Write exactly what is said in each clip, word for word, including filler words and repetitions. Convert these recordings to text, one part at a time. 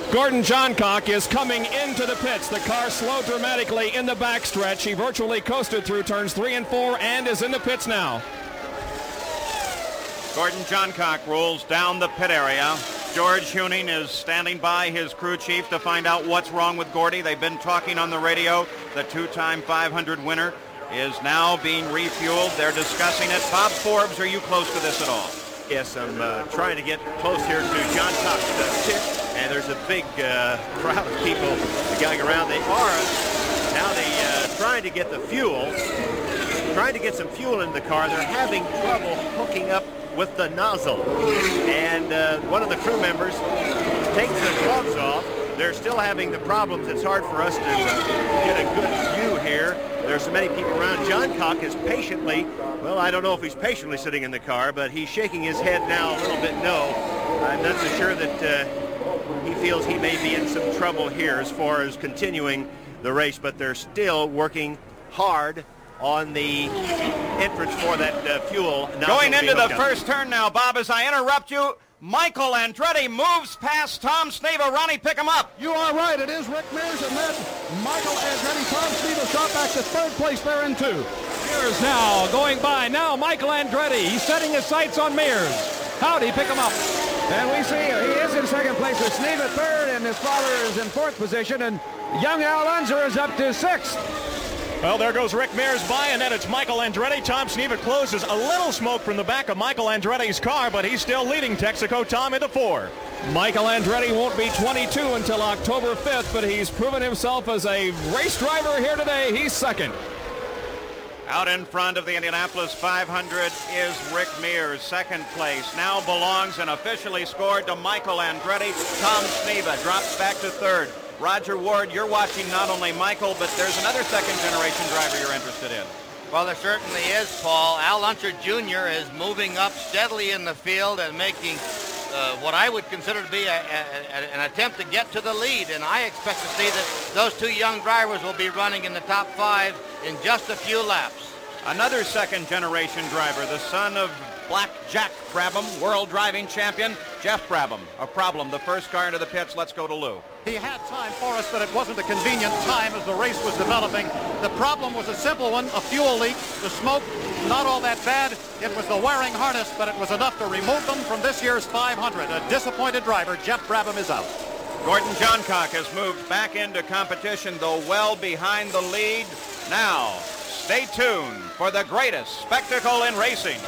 Gordon Johncock is coming into the pits. The car slowed dramatically in the backstretch. He virtually coasted through turns three and four and is in the pits now. Gordon Johncock rolls down the pit area. George Huning is standing by his crew chief to find out what's wrong with Gordy. They've been talking on the radio. The two-time five hundred winner is now being refueled. They're discussing it. Bob Forbes, are you close to this at all? Yes, I'm uh, trying to get close here to Johncock's uh, pit, and there's a big uh, crowd of people going around. They are now they uh, trying to get the fuel, trying to get some fuel in the car. They're having trouble hooking up with the nozzle, and uh, one of the crew members takes the gloves off. They're still having the problems. It's hard for us to uh, get a good view here. There's so many people around. Johncock is patiently, well, I don't know if he's patiently sitting in the car, but he's shaking his head now a little bit no. I'm not so sure that uh, he feels he may be in some trouble here as far as continuing the race, but they're still working hard on the entrance for that uh, fuel. Going into the first turn now, Bob, as I interrupt you, Michael Andretti moves past Tom Sneva. Ronnie, pick him up. You are right. It is Rick Mears, and then Michael Andretti. Tom Sneva shot back to third place there in two. Mears now going by. Now Michael Andretti. He's setting his sights on Mears. Howdy, pick him up. And we see he is in second place with Sneva third, and his father is in fourth position, and young Al Unser is up to sixth. Well, there goes Rick Mears by, and then it's Michael Andretti. Tom Sneva closes. A little smoke from the back of Michael Andretti's car, but he's still leading Texaco. Tom into four. Michael Andretti won't be twenty-two until October fifth, but he's proven himself as a race driver here today. He's second. Out in front of the Indianapolis five hundred is Rick Mears. Second place now belongs and officially scored to Michael Andretti. Tom Sneva drops back to third. Roger Ward, you're watching not only Michael, but there's another second-generation driver you're interested in. Well, there certainly is, Paul. Al Unser Junior is moving up steadily in the field and making uh, what I would consider to be a, a, an attempt to get to the lead, and I expect to see that those two young drivers will be running in the top five in just a few laps. Another second-generation driver, the son of Black Jack Brabham, world driving champion, Jeff Brabham. A problem. The first car into the pits. Let's go to Lou. He had time for us, but it wasn't a convenient time as the race was developing. The problem was a simple one, a fuel leak. The smoke, not all that bad. It was the wearing harness, but it was enough to remove them from this year's five hundred. A disappointed driver, Jeff Brabham, is out. Gordon Johncock has moved back into competition, though well behind the lead. Now, stay tuned for the greatest spectacle in racing.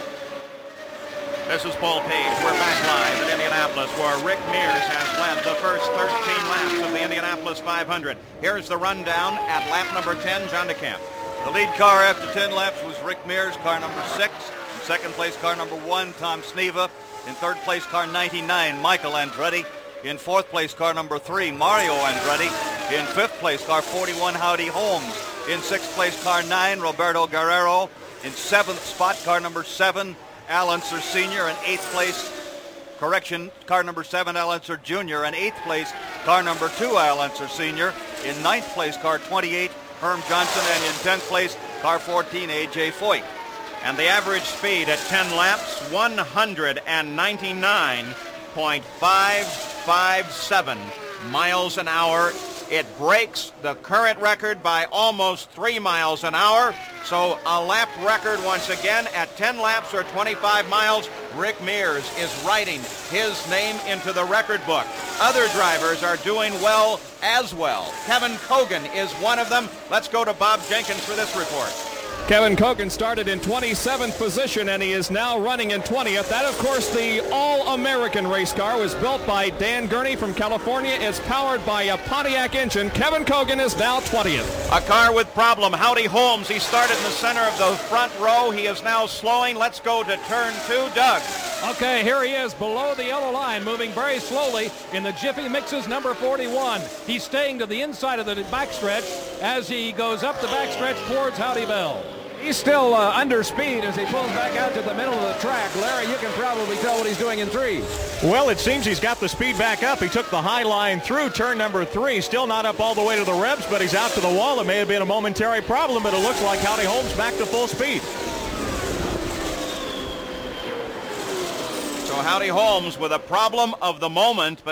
This is Paul Page. We're back live at Indianapolis, where Rick Mears has led the first thirteen laps of the Indianapolis five hundred. Here's the rundown at lap number ten, John DeCamp. The lead car after ten laps was Rick Mears, car number six. In second place, car number one, Tom Sneva. In third place, car ninety-nine, Michael Andretti. In fourth place, car number three, Mario Andretti. In fifth place, car forty-one, Howdy Holmes. In sixth place, car nine, Roberto Guerrero. In seventh spot, car number seven, Al Unser Senior. In eighth place, correction, car number seven, Al Unser Junior. In eighth place, car number two, Al Unser Senior. In ninth place, car twenty-eight, Herm Johnson. And in tenth place, car fourteen, A J Foyt. And the average speed at ten laps, one ninety-nine point five five seven miles an hour. It breaks the current record by almost three miles an hour. So a lap record once again at ten laps or twenty-five miles. Rick Mears is writing his name into the record book. Other drivers are doing well as well. Kevin Cogan is one of them. Let's go to Bob Jenkins for this report. Kevin Cogan started in twenty-seventh position, and he is now running in twentieth. That, of course, the All-American race car was built by Dan Gurney from California. It's powered by a Pontiac engine. Kevin Cogan is now twentieth. A car with problem. Howdy Holmes. He started in the center of the front row. He is now slowing. Let's go to turn two. Doug. Okay, here he is below the yellow line, moving very slowly in the Jiffy Mixes number forty-one. He's staying to the inside of the backstretch as he goes up the backstretch towards Howdy Bell. He's still uh, under speed as he pulls back out to the middle of the track. Larry, you can probably tell what he's doing in three. Well, it seems he's got the speed back up. He took the high line through turn number three. Still not up all the way to the revs, but he's out to the wall. It may have been a momentary problem, but it looks like Howdy Holmes back to full speed. So Howdy Holmes with a problem of the moment, but